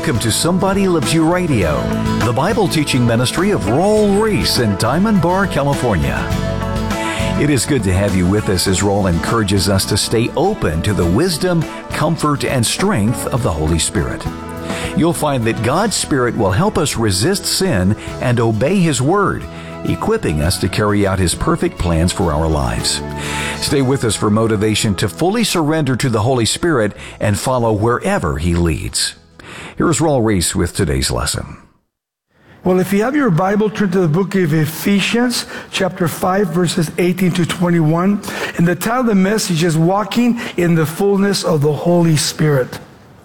Welcome to Somebody Loves You Radio, the Bible teaching ministry of Roll Reese in Diamond Bar, California. It is good to have you with us as Roll encourages us to stay open to the wisdom, comfort, and strength of the Holy Spirit. You'll find that God's Spirit will help us resist sin and obey His Word, equipping us to carry out His perfect plans for our lives. Stay with us for motivation to fully surrender to the Holy Spirit and follow wherever He leads. Here's Roll Reese with today's lesson. Well, if you have your Bible, turn to the book of Ephesians, chapter 5, verses 18 to 21. And the title of the message is Walking in the Fullness of the Holy Spirit.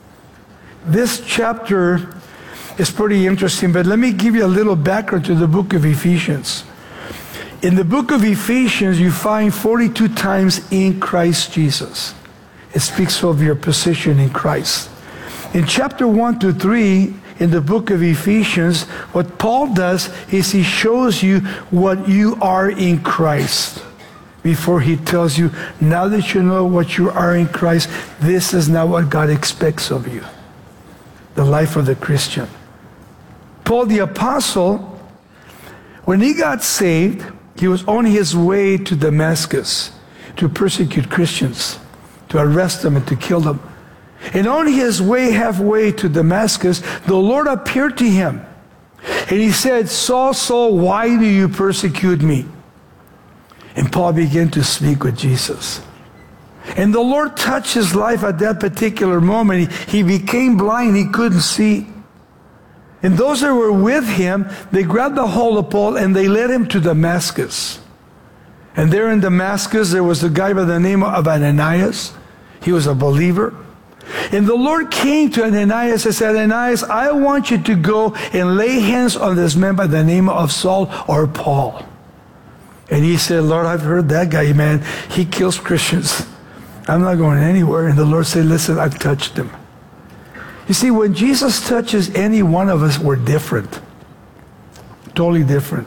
This chapter is pretty interesting, but let me give you a little background to the book of Ephesians. In the book of Ephesians, you find 42 times in Christ Jesus. It speaks of your position in Christ. In chapter 1 to 3, in the book of Ephesians, what Paul does is he shows you what you are in Christ. Before he tells you, now that you know what you are in Christ, this is not what God expects of you. The life of the Christian. Paul the Apostle, when he got saved, he was on his way to Damascus to persecute Christians, to arrest them and to kill them. And on his way, halfway to Damascus, the Lord appeared to him. And he said, Saul, Saul, why do you persecute me? And Paul began to speak with Jesus. And the Lord touched his life at that particular moment. He became blind. He couldn't see. And those that were with him, they grabbed the hold of Paul and they led him to Damascus. And there in Damascus, there was a guy by the name of Ananias. He was a believer. And the Lord came to Ananias and said, Ananias, I want you to go and lay hands on this man by the name of Saul or Paul. And he said, Lord, I've heard that guy, man. He kills Christians. I'm not going anywhere. And the Lord said, listen, I've touched him. You see, when Jesus touches any one of us, we're different. Totally different.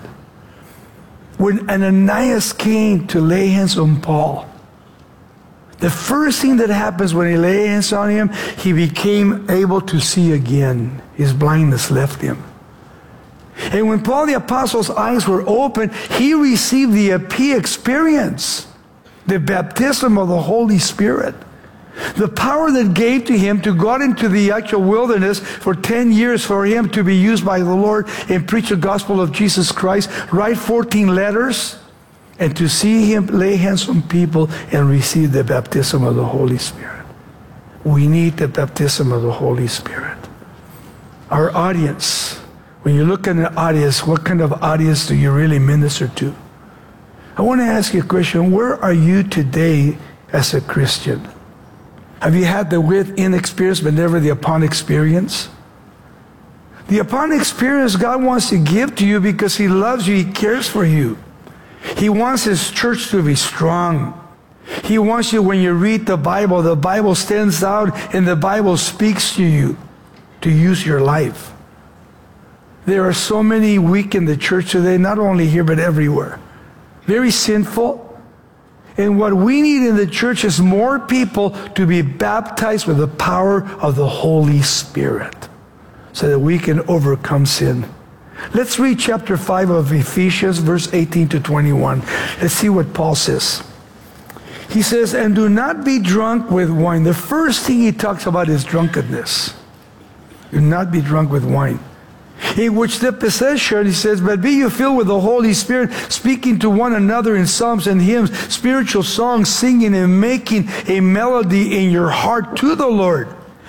When Ananias came to lay hands on Paul, the first thing that happens when he laid hands on him, he became able to see again. His blindness left him. And when Paul the Apostle's eyes were open, he received the EP experience, the baptism of the Holy Spirit. The power that gave to him to go out into the actual wilderness for 10 years for him to be used by the Lord and preach the gospel of Jesus Christ, write 14 letters, and to see him lay hands on people and receive the baptism of the Holy Spirit. We need the baptism of the Holy Spirit. Our audience, when you look at an audience, what kind of audience do you really minister to? I want to ask you a question. Where are you today as a Christian? Have you had the within experience but never the upon experience? The upon experience God wants to give to you because He loves you, He cares for you. He wants His church to be strong. He wants you, when you read the Bible stands out and the Bible speaks to you to use your life. There are so many weak in the church today, not only here but everywhere. Very sinful. And what we need in the church is more people to be baptized with the power of the Holy Spirit so that we can overcome sin. Let's read chapter 5 of Ephesians, verse 18 to 21. Let's see what Paul says. He says, and do not be drunk with wine. The first thing he talks about is drunkenness. Do not be drunk with wine. In which the possession, he says, but be you filled with the Holy Spirit, speaking to one another in psalms and hymns, spiritual songs, singing and making a melody in your heart to the Lord,